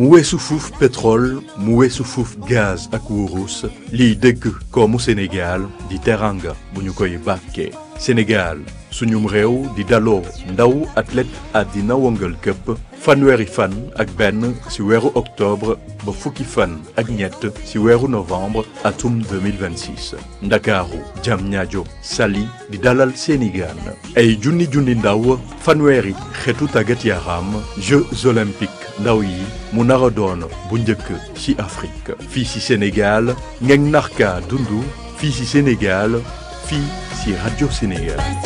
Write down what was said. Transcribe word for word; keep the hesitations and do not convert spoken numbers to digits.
mu weesu fuuf pétrole mu weesu fuuf gaz ak wurus liy dëgg koomu Sénégal di teranga bu ñu koy bàkkee Sénégal suñum réew di daloo ndaw athlète àddina wëngal këpp fanweeri fan ak benn ci weeru octobre ba fukki fan ak ñett ci weeru novembre atum deux mille vingt-six ndakaaru Diamniadio Saly di dalal seeni gaan ay junni junni ndaw fanweeri xeetu tàggat yaram Jeux olympiques ndaw yi mu nar a doon bu njëkk ci Afrique fii ci Sénégal ngeen narka dundu fii ci Sénégal fii ci Radio Sénégal